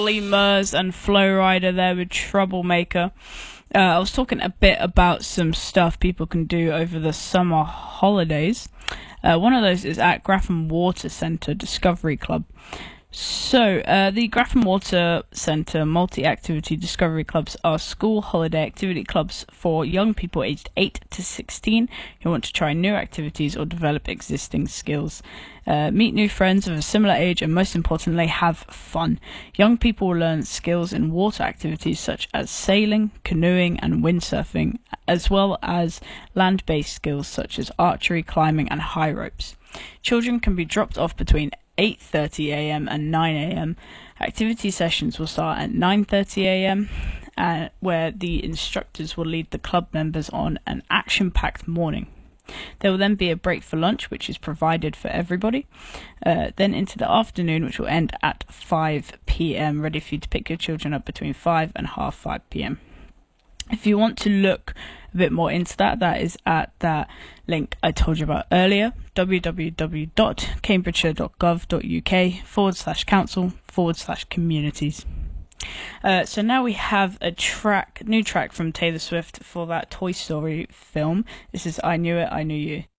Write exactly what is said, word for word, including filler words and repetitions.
Murs and Flow Rider there with Troublemaker. Uh, I was talking a bit about some stuff people can do over the summer holidays. Uh, one of those is at Grafham Water Centre Discovery Club. So, uh, the Grafham Water Centre multi-activity discovery clubs are school holiday activity clubs for young people aged eight to sixteen who want to try new activities or develop existing skills. Uh, meet new friends of a similar age and, most importantly, have fun. Young people will learn skills in water activities such as sailing, canoeing and windsurfing, as well as land-based skills such as archery, climbing and high ropes. Children can be dropped off between eight thirty a m and nine a m. Activity sessions will start at nine thirty a m, uh, where the instructors will lead the club members on an action-packed morning. There will then be a break for lunch, which is provided for everybody. Uh, then into the afternoon, which will end at five p m, ready for you to pick your children up between five and half five p m. If you want to look a bit more into that, that is at that link I told you about earlier, www.cambridgeshire.gov.uk forward slash council forward slash communities. Uh, so now we have a track, new track from Taylor Swift for that Toy Story film. This is I Knew It, I Knew You.